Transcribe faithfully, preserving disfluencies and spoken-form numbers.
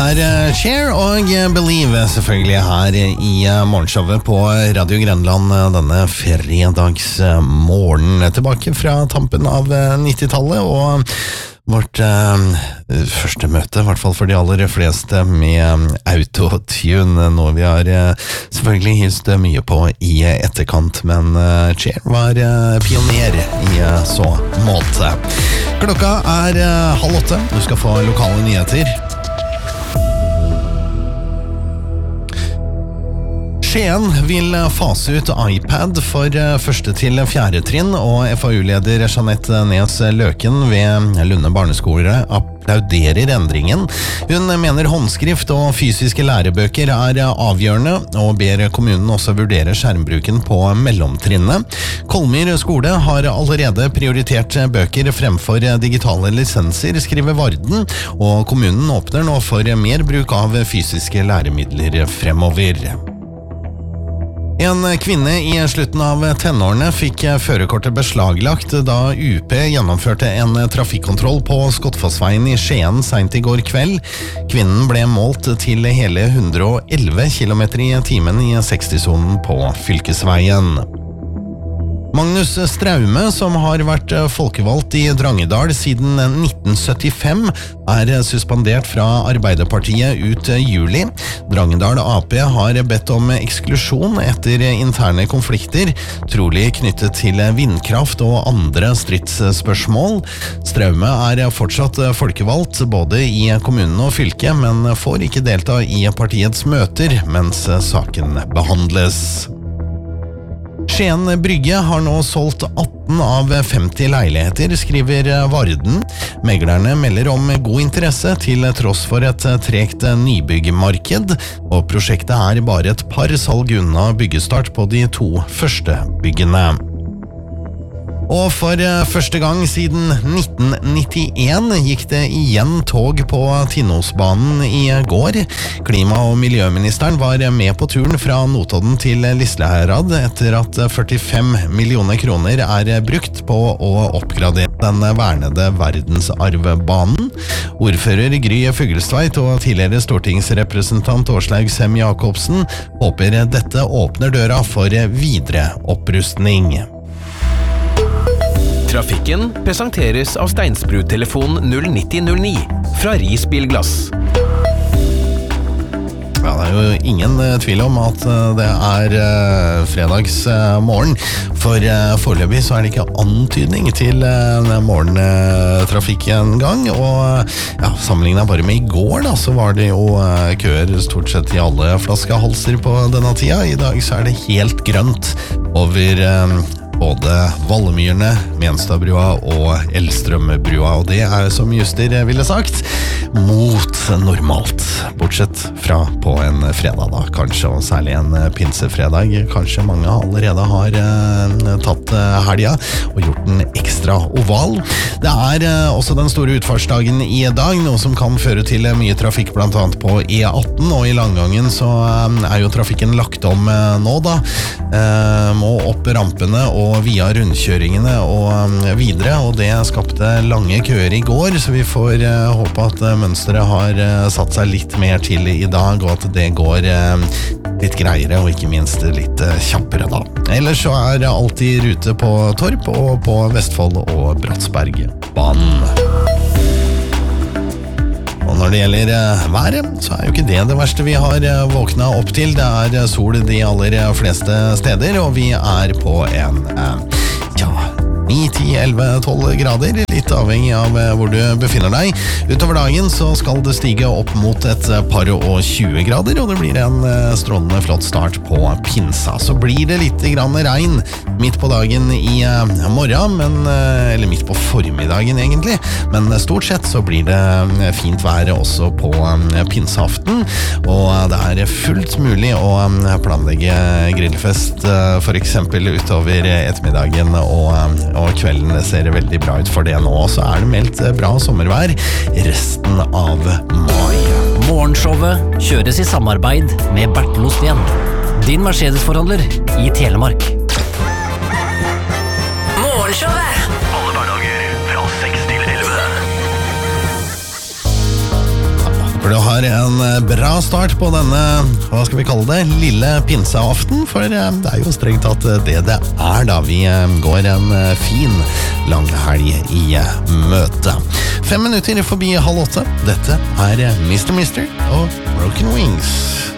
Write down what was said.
er Cher og Believe selvfølgelig her i morgenshowet på Radio Grenland denne fredagsmorgen. Tilbake fra tampen av nittitallet og vårt eh, første møte, i hvert fall for de aller fleste, med autotune, noe vi har eh, selvfølgelig hilst mye på i etterkant, men eh, Cher var eh, pioner i eh, så måte. Klokka er eh, halv åtte, du skal få lokale nyheter. Skien vil fase ut iPad for første til fjerde trinn, og F A U-leder Jeanette Nes Løken ved Lunde barneskole applauderer endringen. Hun mener håndskrift og fysiske lærebøker er avgjørende, og ber kommunen også vurdere skjermbruken på mellomtrinnet. Kolmyr skole har allerede prioritert bøker fremfor digitale lisenser, skriver Varden, og kommunen åpner nå for mer bruk av fysiske læremidler fremover. En kvinne i slutten av tenårene fikk førerkortet beslaglagt da U P gjennomførte en trafikkontroll på Skottfossveien i Skien sent i går kveld. Kvinnen ble målt til hele hundre og elleve kilometer i timen i seksti-sonen på fylkesveien. Magnus Straume, som har vært folkevalgt i Drangedal siden nitten syttifem, er suspendert fra Arbeiderpartiet ut juli. Drangedal A P har bedt om eksklusjon etter interne konflikter, trolig knyttet til vindkraft og andre stridsspørsmål. Straume er fortsatt folkevalgt både i kommunen og fylket, men får ikke delta i partiets møter mens saken behandles. Skien Brygge har nå solgt atten av femti leiligheter, skriver Varden. Meglerne melder om god interesse til tross for et tregt nybyggmarked, og prosjektet er bare et par salg unna byggestart på de to første byggene. Og for første gang siden nitten nittien gikk det igjen tog på Tinnosbanen i går. Klima- og miljøministeren var med på turen fra Notodden til Lisleherad etter at førtifem millioner kroner er brukt på å oppgradere den vernede verdensarvbanen. Ordfører Gry Fuglestveit og tidligere stortingsrepresentant Åslaug Sem-Jacobsen håper dette åpner døra for videre opprustning. Trafikken presenteres av Steinsbrud-telefon null nitti null ni fra Risbilglass. Ja, det er jo ingen tvil om at det er uh, fredagsmorgen, uh, for uh, foreløpig så er det ikke antydning til uh, morgentrafikk en gang, og ja, sammenlignet bare med i går da, så var det jo uh, køer stort sett i alle flaskehalser på denne tida. I dag så er det helt grønt over uh, både Vallemyrene, Menstadbrua og Elstrømbrua, og det er som Juster ville sagt, mot normalt, bortsett fra på en fredag da, kanskje, og særlig en pinsefredag. Kanskje mange allerede har eh, tatt helga og gjort den ekstra oval. Det er eh, også den store utfartsdagen i dag, noe som kan føre til mye trafikk blant annet på E atten, og i Langgangen så eh, er jo trafikken lagt om eh, nå da, eh, må opp rampene og via rundkjøringene og videre, og det skapte lange køer i går, så vi får uh, håpe at uh, mønsteret har uh, satt seg litt mer til i dag, og at det går uh, litt greiere, og ikke minst litt uh, kjappere da. Ellers så er alt i rute på Torp og på Vestfold og Bratsbergbanen. Og når det gjelder uh, været, så er jo ikke det det verste vi har uh, våknet opp til. Det er uh, sol de aller fleste steder, og vi er på en uh, ja, ni, ti, elleve, tolv grader, litt avhengig av hvor du befinner deg. Utover dagen så skal det stige opp mot et par og tjue grader, og det blir en strålende flott start på pinsa. Så blir det litt grann regn midt på dagen i morgen, men, eller midt på formiddagen egentlig, men stort sett så blir det fint vær også på pinseaften, og det er fullt mulig å planlegge grillfest for eksempel utover ettermiddagen og og kvelden ser veldig bra ut for det nå, så er det meldt bra sommervær resten av mai. Morgenshowet kjøres i samarbeid med Bertel Osten, din Mercedes-forhandler i Telemark. Morgenshowet alle hverdager fra seks til elleve. For du har en bra start på denne, hva skal vi kalle det, lille pinseaften, for det er jo strengt tatt det det er da vi går en fin langhelg i møte. Fem minutter forbi halv åtte. Dette er mister Mister og Broken Wings.